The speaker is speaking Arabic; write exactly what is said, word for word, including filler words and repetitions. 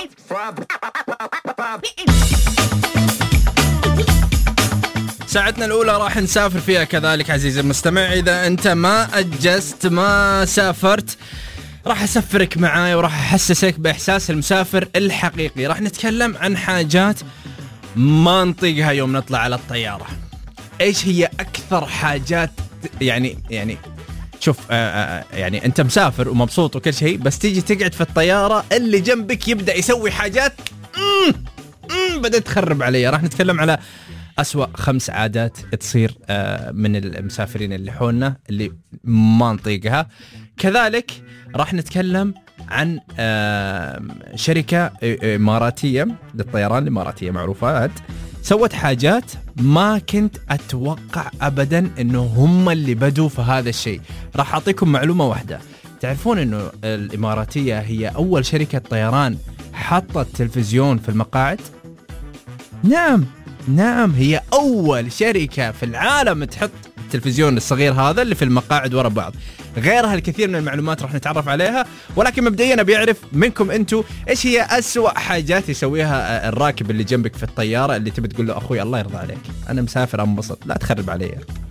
ساعتنا الأولى راح نسافر فيها كذلك عزيزي المستمع. إذا أنت ما أجزت ما سافرت راح أسفرك معاي وراح أحسسك بإحساس المسافر الحقيقي. راح نتكلم عن حاجات ما نطيقها يوم نطلع على الطيارة. إيش هي أكثر حاجات يعني يعني شوف آآ آآ يعني أنت مسافر ومبسوط وكل شيء، بس تيجي تقعد في الطيارة اللي جنبك يبدأ يسوي حاجات مم مم بدأت تخرب علي. راح نتكلم على أسوأ خمس عادات تصير من المسافرين اللي حولنا اللي ما نطيقها. كذلك راح نتكلم عن شركة إماراتية للطيران الإماراتية معروفات سوت حاجات ما كنت أتوقع أبدا إنه هم اللي بدوا في هذا الشيء. راح أعطيكم معلومة واحدة. تعرفون إنه الإماراتية هي أول شركة طيران حطت تلفزيون في المقاعد؟ نعم نعم هي أول شركة في العالم تحط التلفزيون الصغير هذا اللي في المقاعد ورا بعض. غيرها الكثير من المعلومات راح نتعرف عليها، ولكن مبدئيا بيعرف منكم أنتوا إيش هي أسوأ حاجات يسويها الراكب اللي جنبك في الطيارة اللي تبي تقول له أخوي الله يرضى عليك أنا مسافر أنبسط لا تخرب علي.